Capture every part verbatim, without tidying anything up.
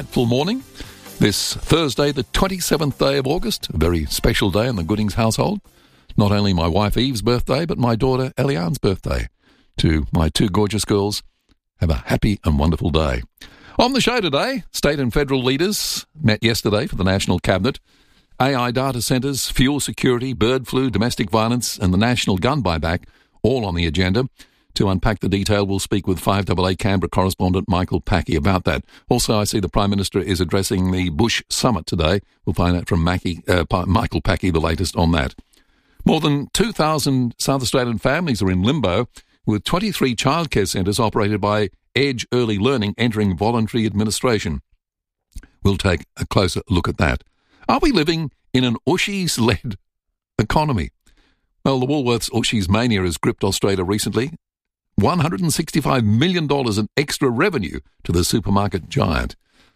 Full morning. This Thursday, the twenty-seventh day of August, a very special day in the Goodings household. Not only my wife Eve's birthday, but my daughter Eliane's birthday. To my two gorgeous girls, have a happy and wonderful day. On the show today, state and federal leaders met yesterday for the National Cabinet. A I data centres, fuel security, bird flu, domestic violence and the national gun buyback, all on the agenda. To unpack the detail, we'll speak with five A A Canberra correspondent Michael Packey about that. Also, I see the Prime Minister is addressing the Bush Summit today. We'll find out from Mackie, uh, Michael Packey the latest on that. More than two thousand South Australian families are in limbo, with twenty-three childcare centres operated by Edge Early Learning entering voluntary administration. We'll take a closer look at that. Are we living in an Ushies-led economy? Well, the Woolworths Ushies mania has gripped Australia recently. one hundred sixty-five million dollars in extra revenue to the supermarket giant.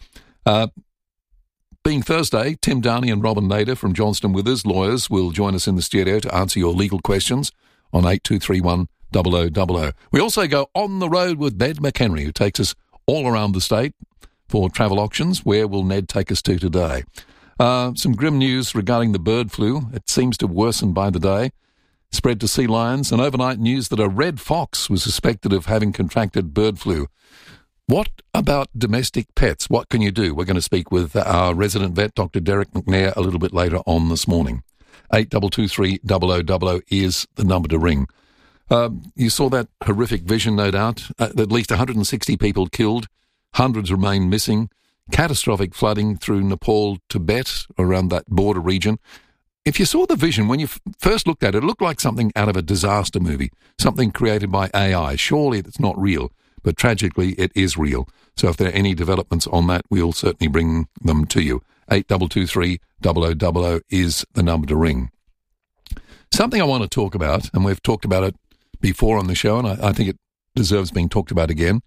Uh, being Thursday, Tim Downey and Robin Nader from Johnston Withers Lawyers will join us in the studio to answer your legal questions on eight two three one, zero zero zero zero. We also go on the road with Ned McHenry, who takes us all around the state for travel auctions. Where will Ned take us to today? Uh, some grim news regarding the bird flu. It seems to worsen by the day. Spread to sea lions, and overnight news that a red fox was suspected of having contracted bird flu. What about domestic pets? What can you do? We're going to speak with our resident vet, Doctor Derek McNair, a little bit later on this morning. eight two two three, zero zero zero zero is the number to ring. Um, you saw that horrific vision, no doubt. Uh, at least one hundred sixty people killed, hundreds remain missing, catastrophic flooding through Nepal, Tibet, around that border region. If you saw the vision, when you f- first looked at it, it looked like something out of a disaster movie, something created by A I. Surely it's not real, but tragically it is real. So if there are any developments on that, we'll certainly bring them to you. eight two two three, zero zero zero zero is the number to ring. Something I want to talk about, and we've talked about it before on the show, and I, I think it deserves being talked about again.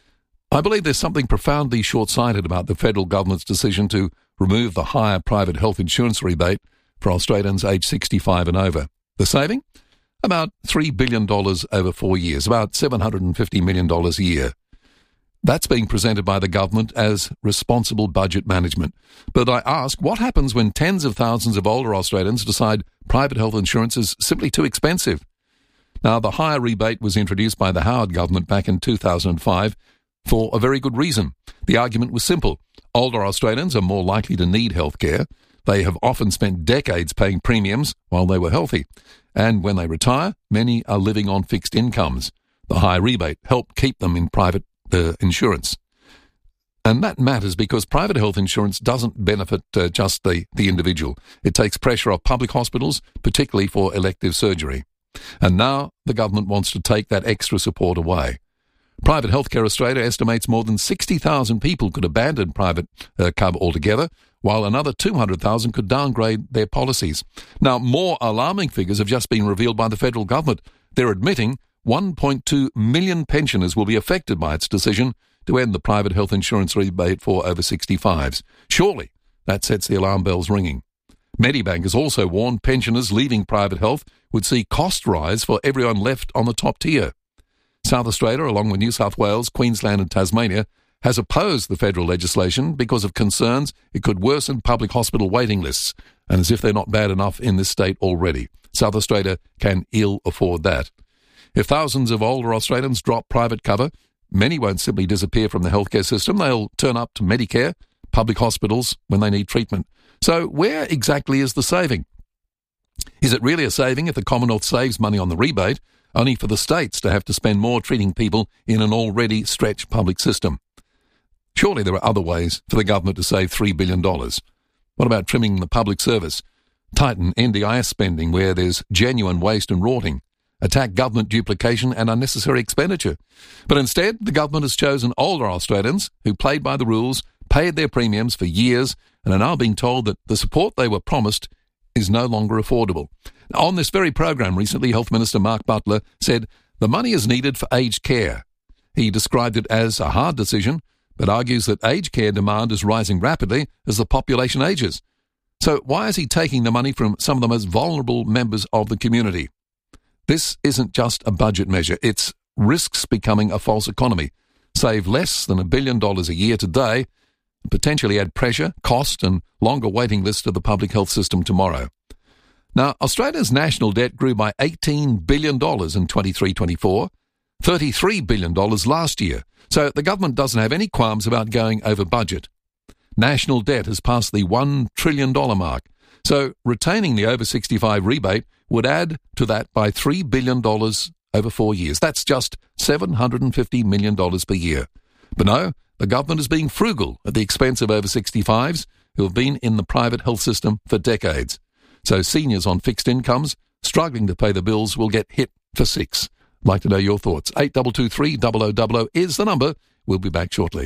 I believe there's something profoundly short-sighted about the federal government's decision to remove the higher private health insurance rebate for Australians aged sixty-five and over. The saving? About three billion dollars over four years, about seven hundred fifty million dollars a year. That's being presented by the government as responsible budget management. But I ask, what happens when tens of thousands of older Australians decide private health insurance is simply too expensive? Now, the higher rebate was introduced by the Howard government back in two thousand five for a very good reason. The argument was simple. Older Australians are more likely to need health care. They have often spent decades paying premiums while they were healthy. And when they retire, many are living on fixed incomes. The high rebate helped keep them in private uh, insurance. And that matters because private health insurance doesn't benefit uh, just the, the individual. It takes pressure off public hospitals, particularly for elective surgery. And now the government wants to take that extra support away. Private Healthcare Australia estimates more than sixty thousand people could abandon private uh, cover altogether, while another two hundred thousand could downgrade their policies. Now, more alarming figures have just been revealed by the federal government. They're admitting one point two million pensioners will be affected by its decision to end the private health insurance rebate for over sixty-fives. Surely that sets the alarm bells ringing. Medibank has also warned pensioners leaving private health would see cost rise for everyone left on the top tier. South Australia, along with New South Wales, Queensland and Tasmania, has opposed the federal legislation because of concerns it could worsen public hospital waiting lists, and as if they're not bad enough in this state already. South Australia can ill afford that. If thousands of older Australians drop private cover, many won't simply disappear from the healthcare system. They'll turn up to Medicare, public hospitals, when they need treatment. So where exactly is the saving? Is it really a saving if the Commonwealth saves money on the rebate, only for the states to have to spend more treating people in an already stretched public system? Surely there are other ways for the government to save three billion dollars. What about trimming the public service? Tighten N D I S spending where there's genuine waste and rorting. Attack government duplication and unnecessary expenditure. But instead, the government has chosen older Australians who played by the rules, paid their premiums for years, and are now being told that the support they were promised is no longer affordable. On this very program recently, Health Minister Mark Butler said the money is needed for aged care. He described it as a hard decision, but argues that aged care demand is rising rapidly as the population ages. So why is he taking the money from some of the most vulnerable members of the community? This isn't just a budget measure. It's risks becoming a false economy. Save less than a billion dollars a year today, potentially add pressure, cost and longer waiting lists to the public health system tomorrow. Now, Australia's national debt grew by eighteen billion dollars in twenty-three twenty-four, thirty-three billion dollars last year, so the government doesn't have any qualms about going over budget. National debt has passed the one trillion dollars mark, so retaining the over sixty-five rebate would add to that by three billion dollars over four years. That's just seven hundred fifty million dollars per year. But no, the government is being frugal at the expense of over sixty-fives who have been in the private health system for decades. So seniors on fixed incomes struggling to pay the bills will get hit for six. I'd like to know your thoughts. eight two two three, double oh double oh is the number. We'll be back shortly.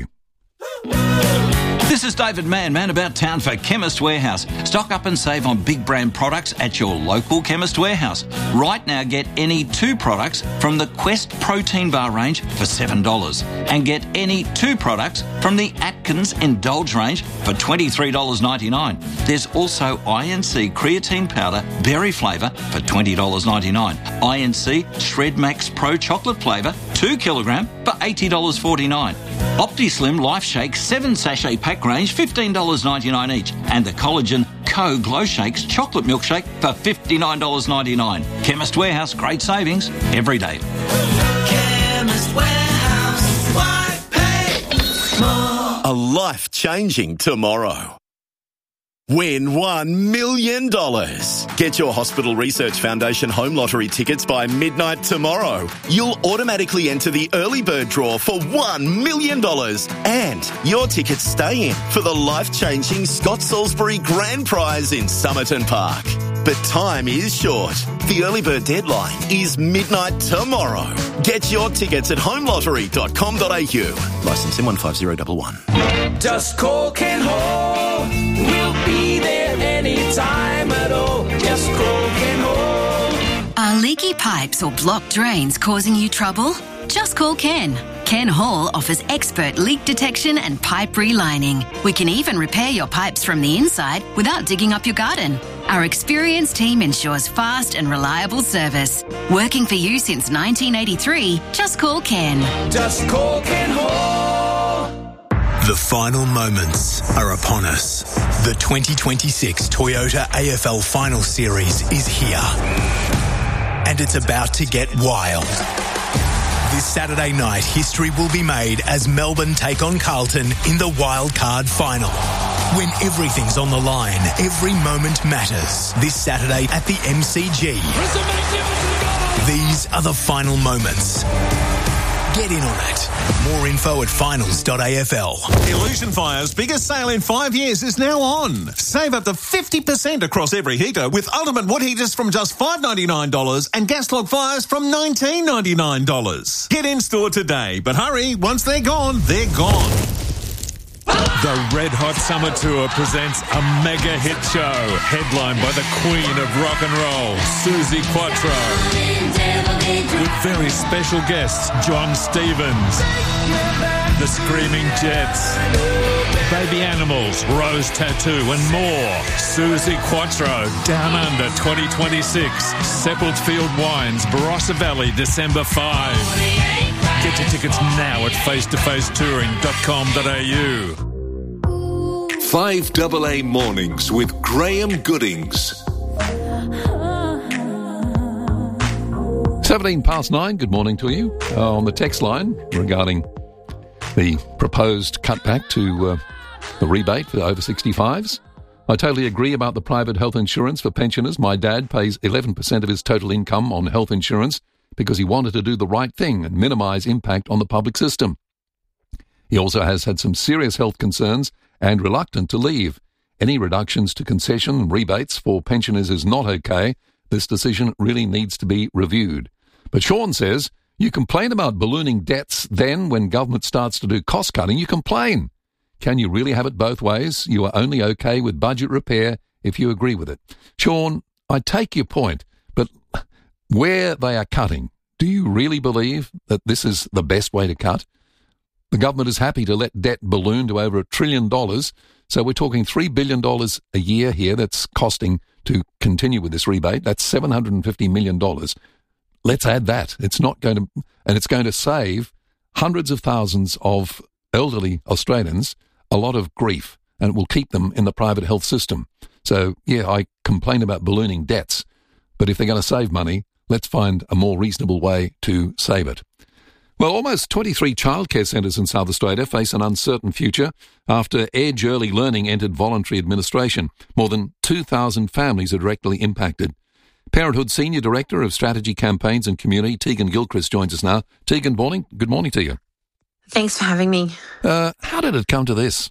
This is David Mann, Man About Town for Chemist Warehouse. Stock up and save on big brand products at your local Chemist Warehouse. Right now, get any two products from the Quest Protein Bar range for seven dollars. And get any two products from the Atkins Indulge range for twenty-three dollars ninety-nine. There's also I N C Creatine Powder Berry Flavour for twenty dollars ninety-nine. I N C Shred Max Pro Chocolate Flavour two kilogram for eighty dollars forty-nine. OptiSlim Life Shake seven sachet pack range fifteen dollars ninety-nine each. And the Collagen Co Glow Shakes Chocolate Milkshake for fifty-nine dollars ninety-nine. Chemist Warehouse, great savings every day. Chemist Warehouse, why pay more? A life-changing tomorrow. Win one million dollars. Get your Hospital Research Foundation home lottery tickets by midnight tomorrow. You'll automatically enter the early bird draw for one million dollars. And your tickets stay in for the life-changing Scott Salisbury Grand Prize in Somerton Park. But time is short. The early bird deadline is midnight tomorrow. Get your tickets at home lottery dot com dot a u. Licence M one five zero one one. Just call Ken Hall. We'll be there anytime at all. Just call Ken Hall. Are leaky pipes or blocked drains causing you trouble? Just call Ken. Ken Hall offers expert leak detection and pipe relining. We can even repair your pipes from the inside without digging up your garden. Our experienced team ensures fast and reliable service. Working for you since nineteen eighty-three, just call Ken. Just call Ken Hall. The final moments are upon us. The twenty twenty-six Toyota A F L Final Series is here. And it's about to get wild. This Saturday night, history will be made as Melbourne take on Carlton in the wild card final. When everything's on the line, every moment matters. This Saturday at the M C G. These are the final moments. Get in on it. More info at finals dot a f l. Illusion Fire's biggest sale in five years is now on. Save up to fifty percent across every heater with ultimate wood heaters from just five dollars ninety-nine dollars and gas log fires from nineteen dollars ninety-nine dollars. Get in store today, but hurry, once they're gone, they're gone. The Red Hot Summer Tour presents a mega hit show headlined by the Queen of Rock and Roll, Suzi Quatro, with very special guests John Stevens, the Screaming Jets, Baby Animals, Rose Tattoo and more. Suzi Quatro, Down Under twenty twenty-six, Seppelt Field Wines, Barossa Valley, December fifth. Get your tickets now at face to face touring dot com dot a u. five double A Mornings with Graham Goodings. seventeen past nine, good morning to you. Uh, on the text line regarding the proposed cutback to uh, the rebate for over sixty-fives. I totally agree about the private health insurance for pensioners. My dad pays eleven percent of his total income on health insurance because he wanted to do the right thing and minimise impact on the public system. He also has had some serious health concerns and reluctant to leave. Any reductions to concession and rebates for pensioners is not okay. This decision really needs to be reviewed. But Sean says, you complain about ballooning debts, then when government starts to do cost cutting, you complain. Can you really have it both ways? You are only okay with budget repair if you agree with it. Sean, I take your point, but where they are cutting, do you really believe that this is the best way to cut? The government is happy to let debt balloon to over a trillion dollars, so we're talking three billion dollars a year here that's costing to continue with this rebate. That's seven hundred fifty million dollars. Let's add that. It's not going to, and it's going to save hundreds of thousands of elderly Australians a lot of grief, and it will keep them in the private health system. So, yeah, I complain about ballooning debts, but if they're going to save money, let's find a more reasonable way to save it. Well, almost twenty-three childcare centres in South Australia face an uncertain future after Edge Early Learning entered voluntary administration. More than two thousand families are directly impacted. Parenthood Senior Director of Strategy Campaigns and Community, Tegan Gilchrist, joins us now. Tegan, morning. Good morning to you. Thanks for having me. Uh, how did it come to this?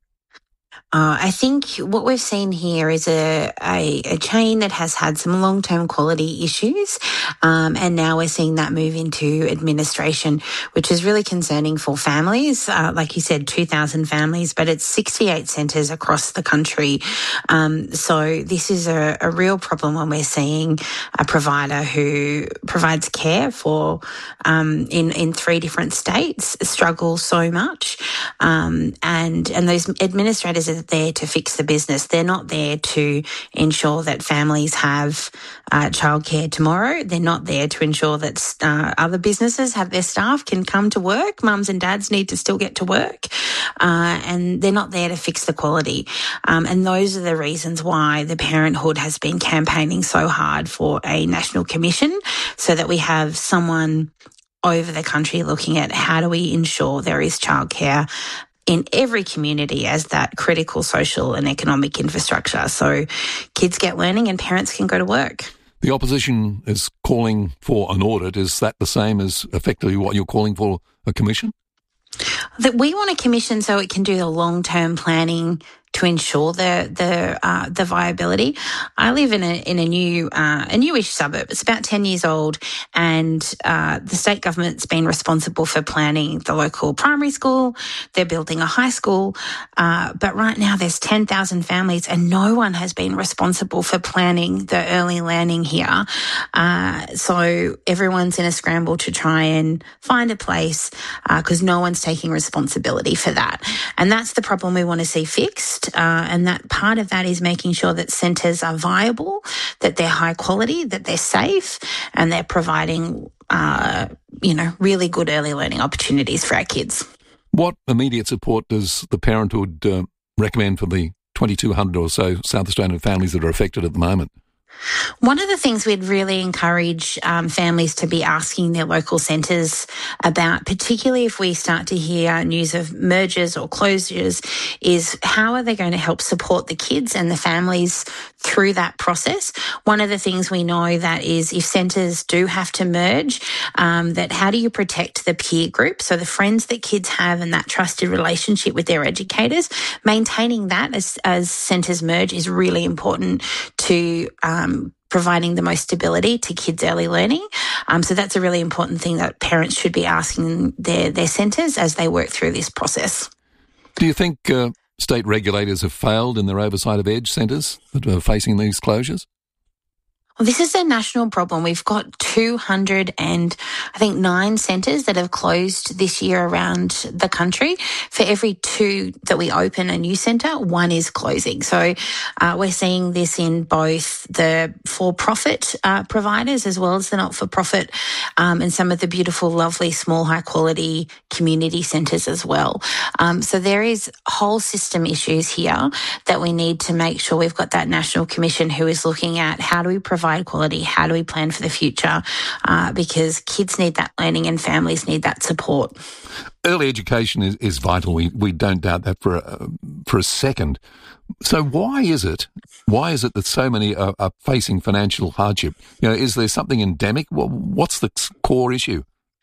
Uh, I think what we've seen here is a, a, a chain that has had some long-term quality issues, um, and now we're seeing that move into administration, which is really concerning for families. Uh, like you said, two thousand families, but it's sixty-eight centres across the country. Um, so this is a, a real problem when we're seeing a provider who provides care for um, in in three different states struggle so much, um, and and those administrators are there to fix the business. They're not there to ensure that families have uh, childcare tomorrow. They're not there to ensure that uh, other businesses have their staff can come to work. Mums and dads need to still get to work, uh, and they're not there to fix the quality. Um, and those are the reasons why the Parenthood has been campaigning so hard for a national commission, so that we have someone over the country looking at how do we ensure there is childcare in every community as that critical social and economic infrastructure, so kids get learning and parents can go to work. The opposition is calling for an audit. Is that the same as effectively what you're calling for, a commission? That we want a commission so it can do the long-term planning to ensure the the uh, the viability. I live in a in a new uh, a newish suburb. It's about ten years old, and uh, the state government's been responsible for planning the local primary school. They're building a high school, uh, but right now there's ten thousand families, and no one has been responsible for planning the early learning here. Uh, so everyone's in a scramble to try and find a place because uh, no one's taking responsibility for that, and that's the problem we want to see fixed. Uh, and that part of that is making sure that centres are viable, that they're high quality, that they're safe, and they're providing, uh, you know, really good early learning opportunities for our kids. What immediate support does the Parenthood uh, recommend for the twenty-two hundred or so South Australian families that are affected at the moment? One of the things we'd really encourage um, families to be asking their local centres about, particularly if we start to hear news of mergers or closures, is how are they going to help support the kids and the families through that process. One of the things we know that is if centres do have to merge, um, that how do you protect the peer group, so the friends that kids have and that trusted relationship with their educators, maintaining that as, as centres merge is really important to um, providing the most stability to kids' early learning. Um, so that's a really important thing that parents should be asking their, their centres as they work through this process. Do you think uh, state regulators have failed in their oversight of Edge centres that are facing these closures? Well, this is a national problem. We've got two hundred and I think nine centres that have closed this year around the country. For every two that we open a new centre, one is closing. So uh, we're seeing this in both the for-profit uh, providers as well as the not-for-profit, um, and some of the beautiful, lovely, small, high-quality community centres as well. Um, so there is whole system issues here that we need to make sure we've got that National Commission who is looking at how do we provide quality, how do we plan for the future, uh, because kids need that learning and families need that support. Early education is, is vital. We we don't doubt that for a, for a second. So why is it why is it that so many are, are facing financial hardship? You know, is there something endemic? What's the core issue?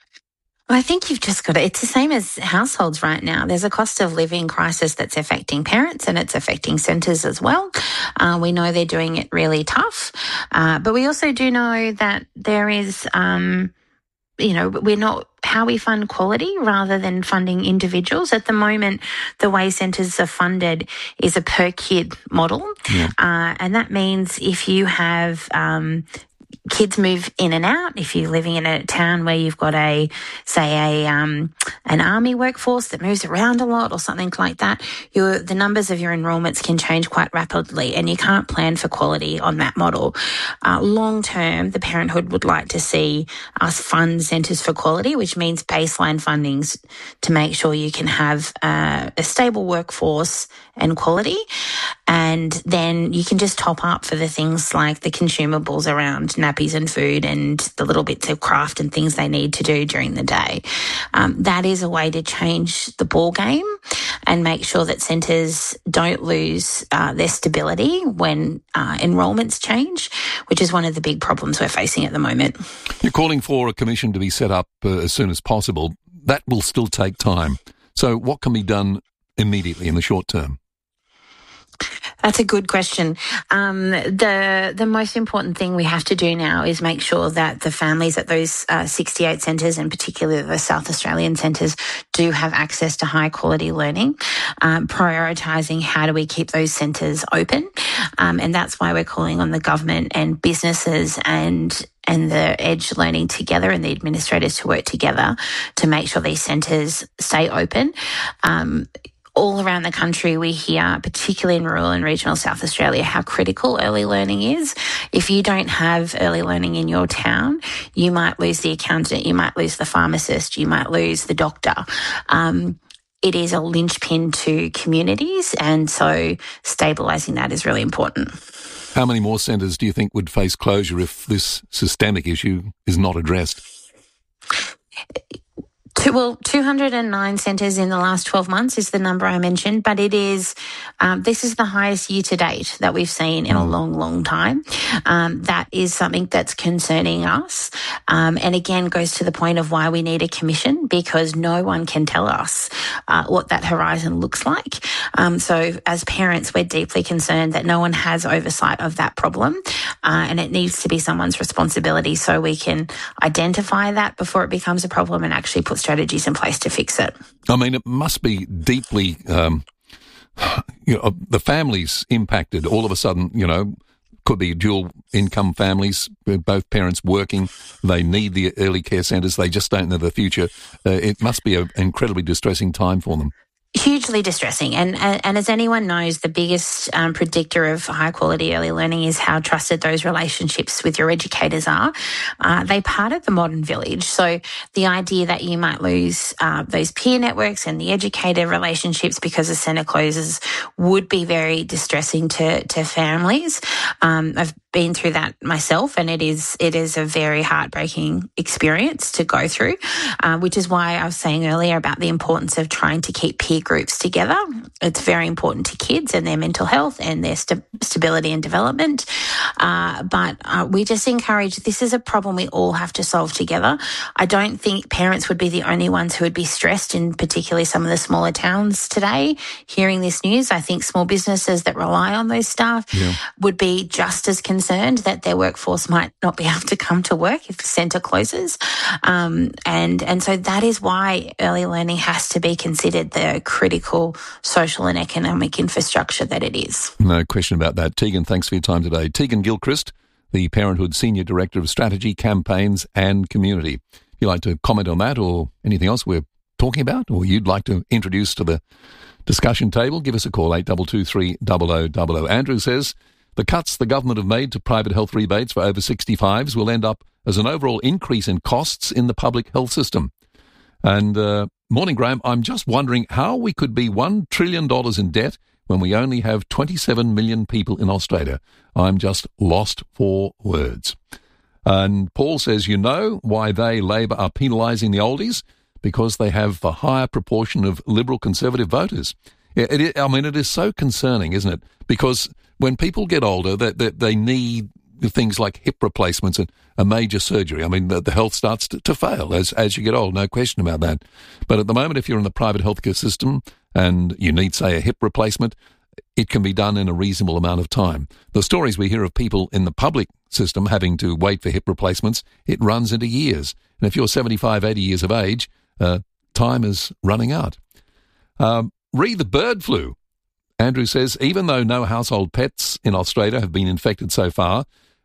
I think you've just got to, it's the same as households right now. There's a cost of living crisis that's affecting parents and it's affecting centres as well. Uh, we know they're doing it really tough. Uh, but we also do know that there is, um, you know, we're not, how we fund quality rather than funding individuals. At the moment, the way centres are funded is a per kid model. Yeah. Uh, and that means if you have, um, kids move in and out. If you're living in a town where you've got a, say, a um, an army workforce that moves around a lot or something like that, your the numbers of your enrolments can change quite rapidly, and you can't plan for quality on that model. Uh, long term, the Parenthood would like to see us fund centres for quality, which means baseline fundings to make sure you can have uh, a stable workforce and quality, and then you can just top up for the things like the consumables around nappies and food and the little bits of craft and things they need to do during the day. Um, that is a way to change the ball game and make sure that centres don't lose uh, their stability when uh, enrolments change, which is one of the big problems we're facing at the moment. You're calling for a commission to be set up uh, as soon as possible. That will still take time. So what can be done immediately in the short term? That's a good question. Um, the the most important thing we have to do now is make sure that the families at those uh, sixty-eight centres, and particularly the South Australian centres, do have access to high quality learning, um, prioritising how do we keep those centres open. Um, and that's why we're calling on the government and businesses and and the Edge Learning together and the administrators to work together to make sure these centres stay open. Um, All around the country, we hear, particularly in rural and regional South Australia, how critical early learning is. If you don't have early learning in your town, you might lose the accountant, you might lose the pharmacist, you might lose the doctor. Um, it is a linchpin to communities, and so stabilising that is really important. How many more centres do you think would face closure if this systemic issue is not addressed? Two, well, two hundred nine centres in the last twelve months is the number I mentioned, but it is, um, this is the highest year to date that we've seen in a long, long time. Um, that is something that's concerning us. Um, and again, goes to the point of why we need a commission, because no one can tell us uh, what that horizon looks like. Um, so as parents, we're deeply concerned that no one has oversight of that problem, uh, and it needs to be someone's responsibility so we can identify that before it becomes a problem and actually put strategies in place to fix it. I mean, it must be deeply, um, you know, the families impacted all of a sudden, you know, could be dual income families, both parents working. They need the early care centres. They just don't know the future. Uh, it must be an incredibly distressing time for them. Hugely distressing. And, and as anyone knows, the biggest um, predictor of high quality early learning is how trusted those relationships with your educators are. Uh, they part of the modern village. So the idea that you might lose uh, those peer networks and the educator relationships because a centre closes would be very distressing to, to families. Um, I've been through that myself, and it is it is a very heartbreaking experience to go through, uh, which is why I was saying earlier about the importance of trying to keep peer groups together. It's very important to kids and their mental health and their st- stability and development. Uh, but uh, we just encourage, this is a problem we all have to solve together. I don't think parents would be the only ones who would be stressed, in particularly some of the smaller towns today, hearing this news. I think small businesses that rely on those staff yeah. would be just as concerned that their workforce might not be able to come to work if the centre closes. Um, and, and so that is why early learning has to be considered the critical social and economic infrastructure that it is. No question about that. Tegan, thanks for your time today. Tegan Gilchrist, the Parenthood Senior Director of Strategy, Campaigns and Community. If you'd like to comment on that or anything else we're talking about, or you'd like to introduce to the discussion table, give us a call, eight two two three, zero zero zero zero. Andrew says, the cuts the government have made to private health rebates for over sixty-fives will end up as an overall increase in costs in the public health system. And, uh, morning, Graham, I'm just wondering how we could be one trillion dollars in debt when we only have twenty-seven million people in Australia. I'm just lost for words. And Paul says, you know why they, Labor, are penalising the oldies? Because they have a higher proportion of Liberal Conservative voters. It, it, I mean, it is so concerning, isn't it? Because when people get older, they, they, they need things like hip replacements and a major surgery. I mean, the, the health starts to, to fail as, as you get old, no question about that. But at the moment, if you're in the private healthcare system and you need, say, a hip replacement, it can be done in a reasonable amount of time. The stories we hear of people in the public system having to wait for hip replacements, it runs into years. And if you're seventy-five, eighty years of age, uh, time is running out. Um, re the bird flu. Andrew says, even though no household pets in Australia have been infected so far,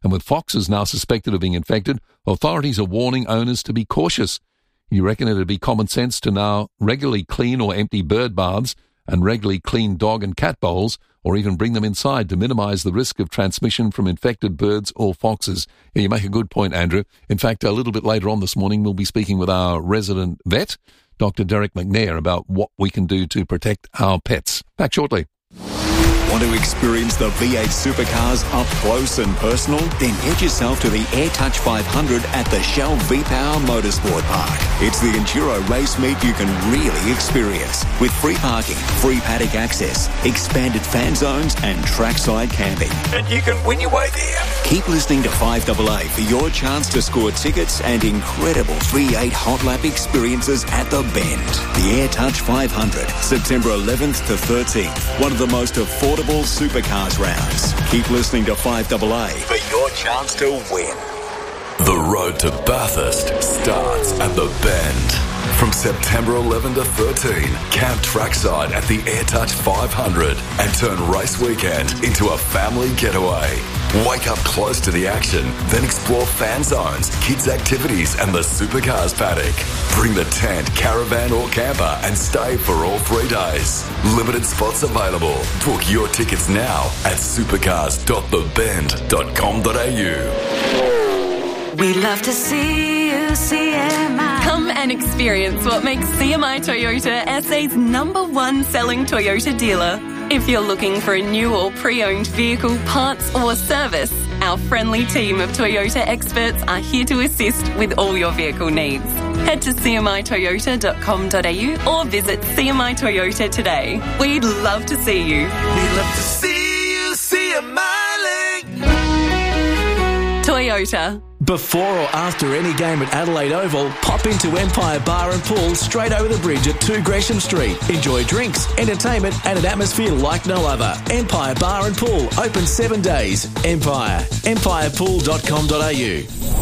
and with foxes now suspected of being infected, authorities are warning owners to be cautious. You reckon it'd be common sense to now regularly clean or empty bird baths and regularly clean dog and cat bowls, or even bring them inside to minimise the risk of transmission from infected birds or foxes. Yeah, you make a good point, Andrew. In fact, a little bit later on this morning, we'll be speaking with our resident vet, Doctor Derek McNair, about what we can do to protect our pets. Back shortly. Want to experience the V eight supercars up close and personal? Then head yourself to the AirTouch five hundred at the Shell V-Power Motorsport Park. It's the enduro race meet you can really experience, with free parking, free paddock access, expanded fan zones and trackside camping. And you can win your way there. Keep listening to five A A for your chance to score tickets and incredible V eight hot lap experiences at the Bend. The AirTouch five hundred, September eleventh to thirteenth. One of the most affordable supercars rounds. Keep listening to five A A for your chance to win. The road to Bathurst starts at the Bend. From September eleventh to thirteenth, camp trackside at the AirTouch five hundred and turn race weekend into a family getaway. Wake up close to the action, then explore fan zones, kids' activities and the supercars paddock. Bring the tent, caravan or camper and stay for all three days. Limited spots available. Book your tickets now at supercars dot the bend dot com dot a u. We love to see you, C M I. Come and experience what makes C M I Toyota S A's number one selling Toyota dealer. If you're looking for a new or pre-owned vehicle, parts or service, our friendly team of Toyota experts are here to assist with all your vehicle needs. Head to c m i toyota dot com dot a u or visit C M I Toyota today. We'd love to see you. We'd love to see you, C M I Toyota. Before or after any game at Adelaide Oval, pop into Empire Bar and Pool straight over the bridge at two Gresham Street. Enjoy drinks, entertainment and an atmosphere like no other. Empire Bar and Pool, open seven days. Empire, empire pool dot com dot a u.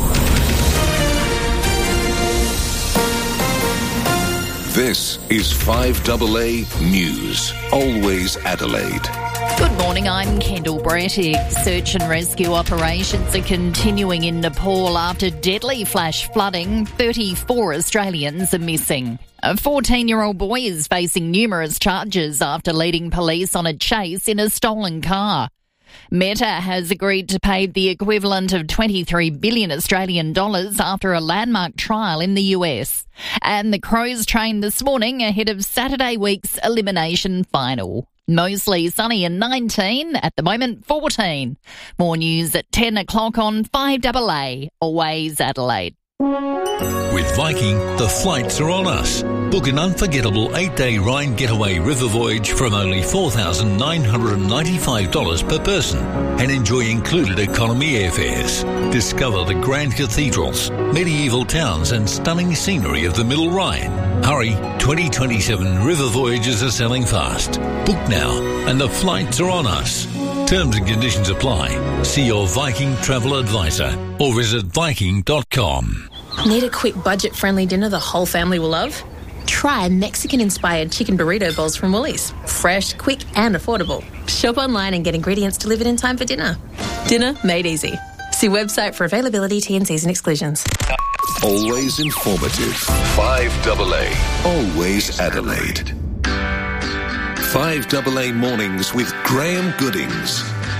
This is five A A News. Always Adelaide. Good morning, I'm Kendall Brettig. Search and rescue operations are continuing in Nepal after deadly flash flooding. thirty-four Australians are missing. A fourteen-year-old boy is facing numerous charges after leading police on a chase in a stolen car. Meta has agreed to pay the equivalent of twenty-three billion Australian dollars after a landmark trial in the U S. And the Crows trained this morning ahead of Saturday week's elimination final. Mostly sunny and nineteen, at the moment fourteen. More news at ten o'clock on five A A, always Adelaide. With Viking, the flights are on us. Book an unforgettable eight-day Rhine getaway river voyage from only four thousand nine hundred ninety-five dollars per person and enjoy included economy airfares. Discover the grand cathedrals, medieval towns and stunning scenery of the Middle Rhine. Hurry, twenty twenty-seven river voyages are selling fast. Book now and the flights are on us. Terms and conditions apply. See your Viking travel advisor or visit viking dot com. Need a quick budget-friendly dinner the whole family will love? Try Mexican-inspired chicken burrito bowls from Woolies. Fresh, quick and affordable. Shop online and get ingredients delivered in time for dinner. Dinner made easy. See website for availability, T and Cs and exclusions. Always informative. five A A. Always Adelaide. five A A Mornings with Graham Goodings.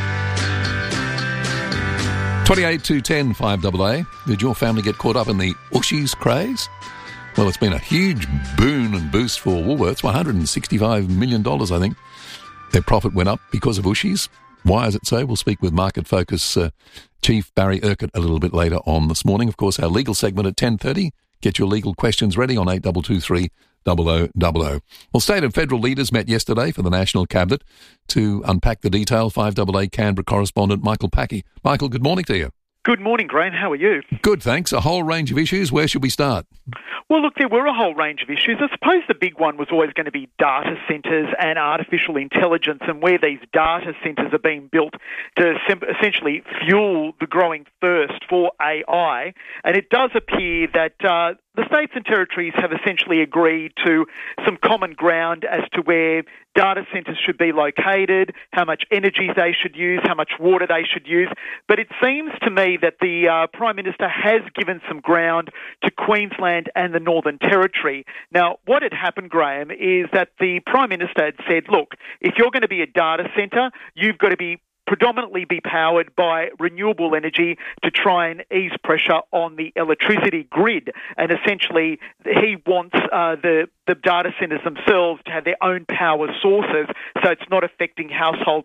twenty-eight to ten, five A A. Did your family get caught up in the Ushies craze? Well, it's been a huge boon and boost for Woolworths, one hundred sixty-five million dollars, I think. Their profit went up because of Ushies. Why is it so? We'll speak with Market Focus uh, Chief Barry Urquhart a little bit later on this morning. Of course, our legal segment at ten thirty. Get your legal questions ready on eight two two three double oh double oh. Well, state and federal leaders met yesterday for the National Cabinet to unpack the detail. five A A Canberra correspondent Michael Packey. Michael, good morning to you. Good morning, Graham. How are you? Good, thanks. A whole range of issues. Where should we start? Well, look, there were a whole range of issues. I suppose the big one was always going to be data centres and artificial intelligence and where these data centres are being built to essentially fuel the growing thirst for A I. And it does appear that uh, the states and territories have essentially agreed to some common ground as to where data centres should be located, how much energy they should use, how much water they should use. But it seems to me that the uh, Prime Minister has given some ground to Queensland and the Northern Territory. Now, what had happened, Graham, is that the Prime Minister had said, look, if you're going to be a data centre, you've got to be predominantly be powered by renewable energy to try and ease pressure on the electricity grid. And essentially, he wants uh, the, the data centres themselves to have their own power sources, so it's not affecting household